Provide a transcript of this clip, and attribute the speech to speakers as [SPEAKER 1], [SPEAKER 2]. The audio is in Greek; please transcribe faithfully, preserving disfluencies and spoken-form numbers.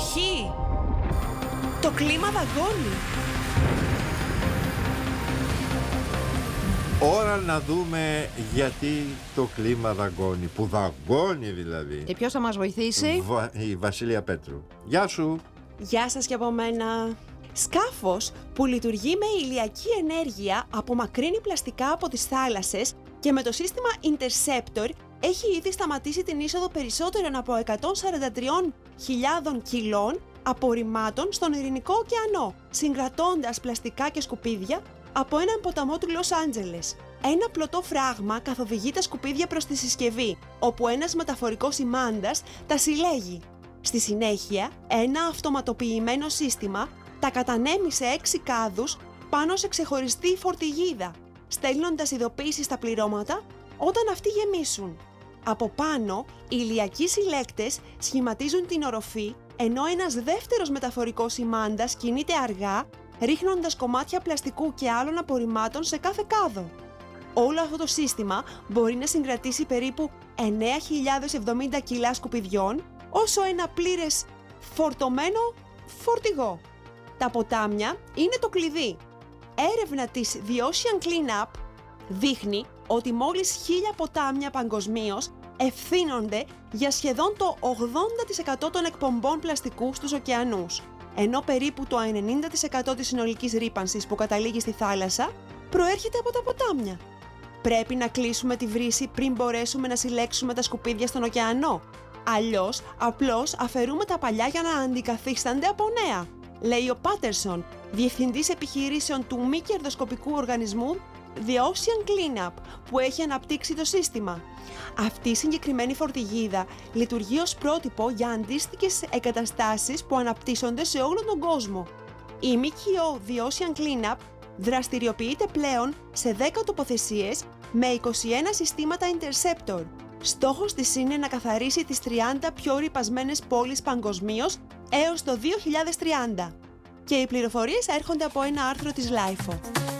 [SPEAKER 1] Όχι! Το κλίμα δαγκώνει.
[SPEAKER 2] Ώρα να δούμε γιατί το κλίμα δαγκώνει. Που δαγκώνει δηλαδή.
[SPEAKER 3] Και ποιος θα μας βοηθήσει?
[SPEAKER 2] Βα... Η Βασίλεια Πέτρου. Γεια σου.
[SPEAKER 1] Γεια σας και από μένα. Σκάφος που λειτουργεί με ηλιακή ενέργεια απομακρύνει πλαστικά από τις θάλασσες και με το σύστημα Interceptor έχει ήδη σταματήσει την είσοδο περισσότερων από εκατόν σαράντα τρεις χιλιάδες κιλών απορριμμάτων στον Ειρηνικό ωκεανό, συγκρατώντας πλαστικά και σκουπίδια από έναν ποταμό του Λος Άντζελες. Ένα πλωτό φράγμα καθοδηγεί τα σκουπίδια προς τη συσκευή, όπου ένας μεταφορικός ημάντας τα συλλέγει. Στη συνέχεια, ένα αυτοματοποιημένο σύστημα τα κατανέμει σε έξι κάδους πάνω σε ξεχωριστή φορτηγίδα, στέλνοντας ειδοποίηση στα πληρώματα όταν αυτοί γεμίσουν. Από πάνω, οι ηλιακοί συλλέκτες σχηματίζουν την οροφή, ενώ ένας δεύτερος μεταφορικός ημάντας κινείται αργά, ρίχνοντας κομμάτια πλαστικού και άλλων απορριμμάτων σε κάθε κάδο. Όλο αυτό το σύστημα μπορεί να συγκρατήσει περίπου εννέα χιλιάδες εβδομήντα κιλά σκουπιδιών, όσο ένα πλήρες φορτωμένο φορτηγό. Τα ποτάμια είναι το κλειδί. Έρευνα της The Ocean Cleanup δείχνει ότι μόλις χίλια ποτάμια παγκοσμίως ευθύνονται για σχεδόν το ογδόντα τοις εκατό των εκπομπών πλαστικού στους ωκεανούς, ενώ περίπου το ενενήντα τοις εκατό της συνολικής ρύπανσης που καταλήγει στη θάλασσα προέρχεται από τα ποτάμια. Πρέπει να κλείσουμε τη βρύση πριν μπορέσουμε να συλλέξουμε τα σκουπίδια στον ωκεανό. Αλλιώς, απλώς αφαιρούμε τα παλιά για να αντικαθίστανται από νέα, λέει ο Πάτερσον, διευθυντής επιχειρήσεων του μη κερδοσκοπικού οργανισμού The Ocean Cleanup, που έχει αναπτύξει το σύστημα. Αυτή η συγκεκριμένη φορτηγίδα λειτουργεί ως πρότυπο για αντίστοιχες εγκαταστάσεις που αναπτύσσονται σε όλο τον κόσμο. Η ΜΚΟ The Ocean Cleanup δραστηριοποιείται πλέον σε δέκα τοποθεσίες με είκοσι ένα συστήματα Interceptor. Στόχος της είναι να καθαρίσει τις τριάντα πιο ρυπασμένες πόλεις παγκοσμίως έως το δύο χιλιάδες τριάντα. Και οι πληροφορίες έρχονται από ένα άρθρο της Λάιφο.